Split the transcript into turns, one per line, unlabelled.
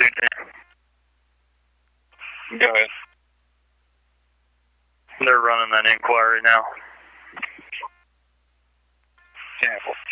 Go ahead.
They're running that inquiry now.
10-4.